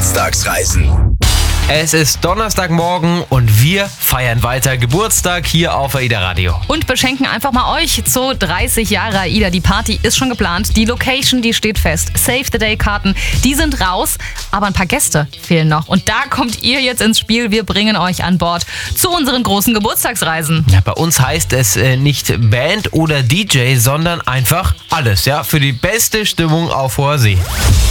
Geburtstagsreisen. Es ist Donnerstagmorgen und wir feiern weiter Geburtstag hier auf AIDA Radio. Und beschenken einfach mal euch zu 30 Jahre AIDA. Die Party ist schon geplant, die Location, die steht fest. Save the Day Karten, die sind raus, aber ein paar Gäste fehlen noch. Und da kommt ihr jetzt ins Spiel. Wir bringen euch an Bord zu unseren großen Geburtstagsreisen. Ja, bei uns heißt es nicht Band oder DJ, sondern einfach alles, ja, für die beste Stimmung auf hoher See.